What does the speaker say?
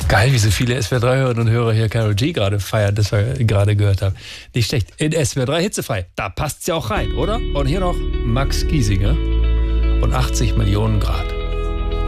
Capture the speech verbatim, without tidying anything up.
Geil, wie so viele S W R drei-Hörerinnen und Hörer hier Karol G gerade feiern, das wir gerade gehört haben. Nicht schlecht. In S W R drei Hitzefrei, da passt's ja auch rein, oder? Und hier noch Max Giesinger und achtzig Millionen Grad.